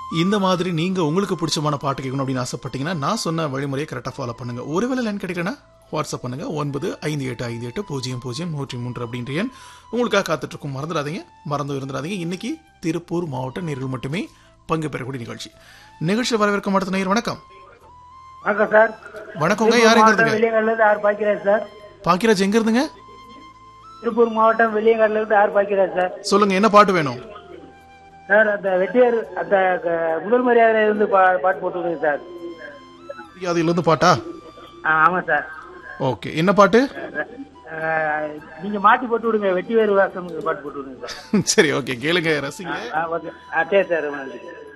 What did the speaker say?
இந்த மாதிரி நீங்க உங்களுக்கு பிடிச்சமான பாட்டு கேட்கணும் அப்படின்னு ஆசைப்பட்டீங்கன்னா நான் சொன்ன வழிமுறையை கரெக்டா ஃபாலோ பண்ணுங்க. ஒருவேளை லைன் கிடைக்கலன்னா வாட்ஸ்அப் பண்ணுங்க 9558580103 அப்படின்ற எண் உங்களுக்காக காத்துட்டு இருக்கும். மறந்து இருந்துடாதீங்க. இன்னைக்கு திருப்பூர் மாவட்ட நேர்கள் மட்டுமே பங்கு பெறக்கூடிய நிகழ்ச்சியில் வரவேற்கும் அடுத்த நேயர். வணக்கம். வணக்கம் சார். வணக்கங்க. யார் எங்க இருந்துங்க? வெளியங்காடுல ஆர் பாக்கிராஜ் சார். பாக்கிராஜ் எங்க இருந்துங்க? திருப்பூர் மாவட்டம் வெளியங்காடுல இருந்து ஆர் பாக்கிராஜ் சார். சொல்லுங்க, என்ன பாட்டு வேணும் சார்? அந்த வெட்டியார் அந்த முதல் மரியாதையில இருந்து பாட்டு போட்டு விடுங்க சார். மரியாதையிலிருந்து பாட்டா? ஆமா சார். ஓகே, என்ன பாட்டு? நீங்க மாத்தி போட்டு விடுங்க, வெட்டி வேறு வாசம் பாட்டு போட்டு விடுங்க சார். சரி, ஓகே, கேளுங்க, ரசிங்க. ஓகே, சரி சார்.